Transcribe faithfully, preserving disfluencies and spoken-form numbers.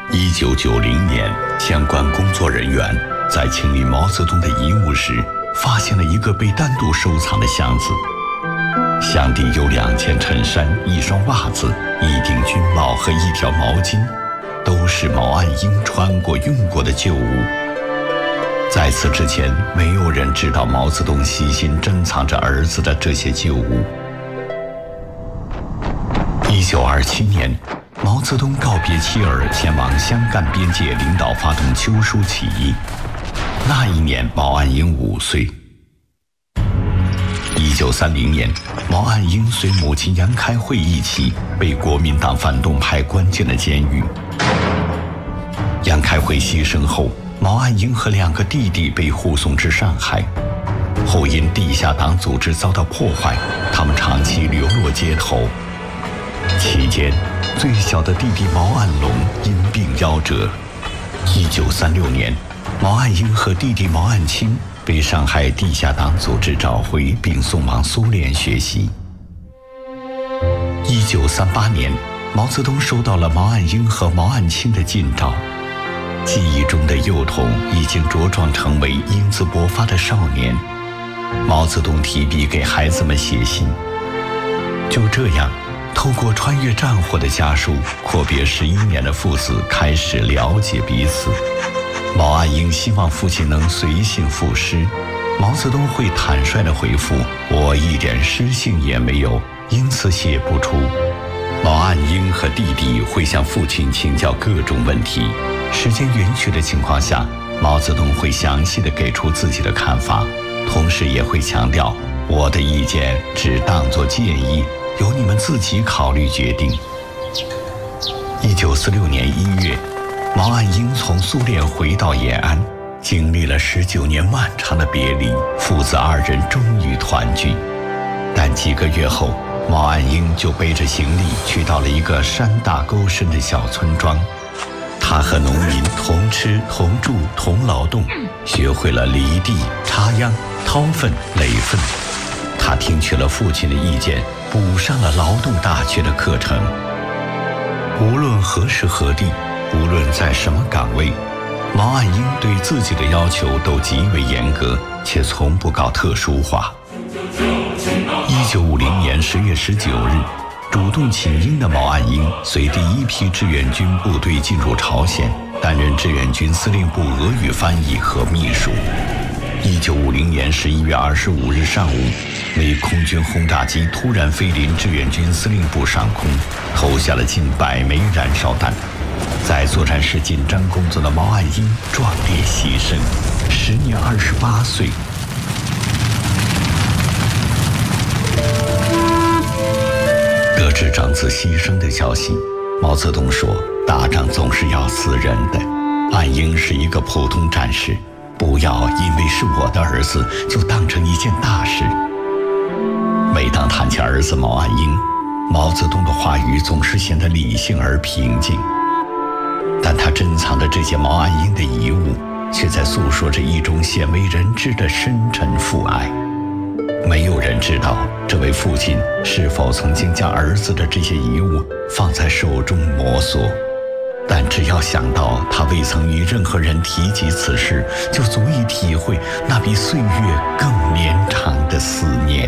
一九九零年，相关工作人员在清理毛泽东的遗物时，发现了一个被单独收藏的箱子。箱底有两件衬衫、一双袜子、一顶军帽和一条毛巾，都是毛岸英穿过、用过的旧物。在此之前，没有人知道毛泽东悉心珍藏着儿子的这些旧物。一九二七年，毛泽东告别妻儿，前往湘赣边界领导发动秋收起义。那一年，毛岸英五岁。一九三零年，毛岸英随母亲杨开慧一起被国民党反动派关进了监狱。杨开慧牺牲后，毛岸英和两个弟弟被护送至上海，后因地下党组织遭到破坏，他们长期流落街头。期间，最小的弟弟毛岸龙因病夭折。一九三六年，毛岸英和弟弟毛岸青被上海地下党组织找回，并送往苏联学习。一九三八年，毛泽东收到了毛岸英和毛岸青的近照。记忆中的幼童已经茁壮成为英姿勃发的少年。毛泽东提笔给孩子们写信。就这样，透过穿越战火的家书，阔别十一年的父子开始了解彼此。毛岸英希望父亲能随信赋诗，毛泽东会坦率地回复：“我一点诗性也没有，因此写不出。”毛岸英和弟弟会向父亲请教各种问题，时间允许的情况下，毛泽东会详细地给出自己的看法，同时也会强调：“我的意见只当作建议，由你们自己考虑决定。”一九四六年一月，毛岸英从苏联回到延安，经历了十九年漫长的别离，父子二人终于团聚。但几个月后，毛岸英就背着行李去到了一个山大沟深的小村庄。他和农民同吃同住同劳动，学会了犁地、插秧、掏粪、垒粪。他听取了父亲的意见，补上了劳动大学的课程。无论何时何地，无论在什么岗位，毛岸英对自己的要求都极为严格，且从不搞特殊化。一九五零年十月十九日，主动请缨的毛岸英随第一批志愿军部队进入朝鲜，担任志愿军司令部俄语翻译和秘书。一九五零年十一月二十五日上午，美空军轰炸机突然飞临志愿军司令部上空，投下了近百枚燃烧弹。在作战室紧张工作的毛岸英壮烈牺牲，时年二十八岁。得知长子牺牲的消息，毛泽东说：“打仗总是要死人的，岸英是一个普通战士，不要因为是我的儿子就当成一件大事。”每当谈起儿子毛岸英，毛泽东的话语总是显得理性而平静，但他珍藏的这些毛岸英的遗物，却在诉说着一种鲜为人知的深沉父爱。没有人知道这位父亲是否曾经将儿子的这些遗物放在手中摩挲，但只要想到他未曾与任何人提及此事，就足以体会那比岁月更绵长的思念。